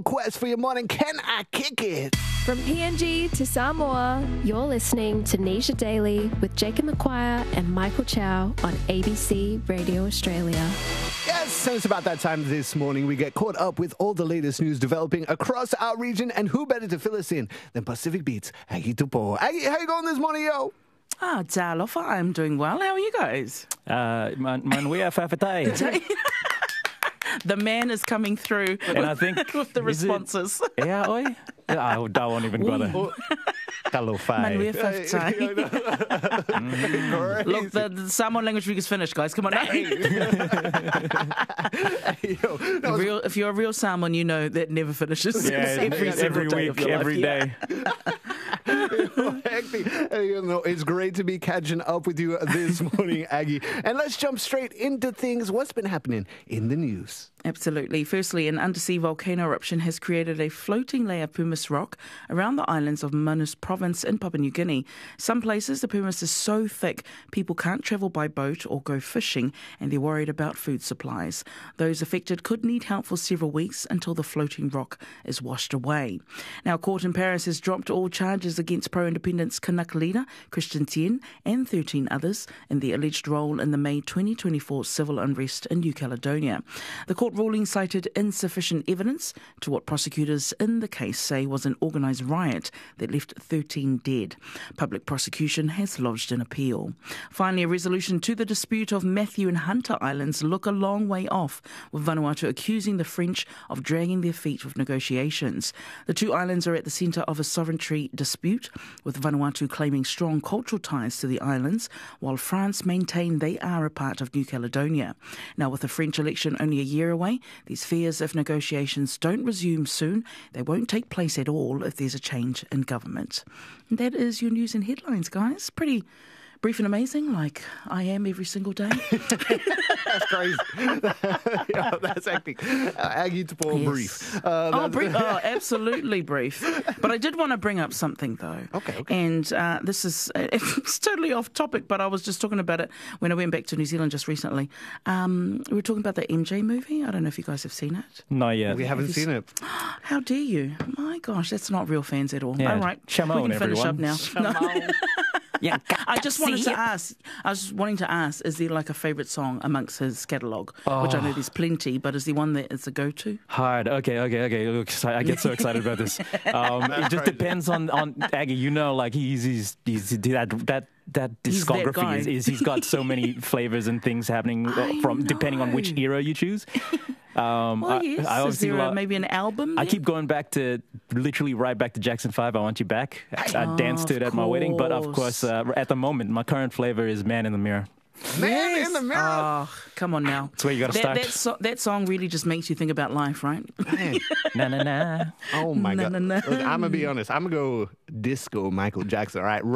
Quest for your morning. Can I kick it? From PNG to Samoa, you're listening to Nisha Daily with Jacob McQuire and Michael Chow on ABC Radio Australia. Yes, so it's about that time this morning. We get caught up with all the latest news developing across our region, and who better to fill us in than Pacific Beats, Aggie Tupo. Aggie, how you going this morning, yo? Talofa, I'm doing well. How are you guys? Manuia Fafatai. The man is coming through And I think with the responses. Yeah, oi. I won't even go there. Manuia Fafatai. Look, the Samoan language week is finished, guys. Come on now. If you're a real Samoan, you know that never finishes. Yeah, every week, every day. It's great to be catching up with you this morning, Aggie. And let's jump straight into things. What's been happening in the news? Absolutely. Firstly, an undersea volcano eruption has created a floating layer of pumice rock around the islands of Manus province in Papua New Guinea. Some places the pumice is so thick people can't travel by boat or go fishing, and they're worried about food supplies. Those affected could need help for several weeks until the floating rock is washed away. Now, a court in Paris has dropped all charges against pro-independence Kanak leader Christian Tien and 13 others in the alleged role in the May 2024 civil unrest in New Caledonia. The court ruling cited insufficient evidence to what prosecutors in the case say was an organised riot that left 13 dead. Public prosecution has lodged an appeal. Finally, a resolution to the dispute of Matthew and Hunter Islands look a long way off, with Vanuatu accusing the French of dragging their feet with negotiations. The two islands are at the centre of a sovereignty dispute, with Vanuatu claiming strong cultural ties to the islands, while France maintain they are a part of New Caledonia. Now, with the French election only a year away, there's fears if negotiations don't resume soon, they won't take place at all if there's a change in government. And that is your news and headlines, guys. Pretty brief and amazing, like I am every single day. That's crazy. Yeah, that's acting. Aggie to Paul, Yes. brief. Brief. Oh, absolutely brief. But I did want to bring up something, though. Okay. And this is it's totally off topic, but I was just talking about it when I went back to New Zealand just recently. We were talking about the MJ movie. I don't know if you guys have seen it. Not yet. We haven't seen it. How dare you? My gosh, that's not real fans at all. Yeah. All right, Shamo we can finish everyone. up now. Yeah, I just wanted to ask. I was wanting to ask: is there like a favourite song amongst his catalogue? Which I know there's plenty, but is there one that is a go-to? Hard. Okay. Look, I get so excited about this. It just depends on Aggie. You know, like he's that He's that guy. discography is he's got so many flavors and things happening from depending on which era you choose. Well, yes. I Is there maybe an album? I there? keep going back to literally right back to Jackson 5. I Want You Back. I danced to it at my wedding, but of course, at the moment, my current flavor is Man in the Mirror. Man in the mirror. Oh, come on now. That's where you got to start. That song really just makes you think about life, right? Man. Na na na. Oh my Na, God. na, na. Look, I'm going to be honest. I'm going to go disco Michael Jackson, all right?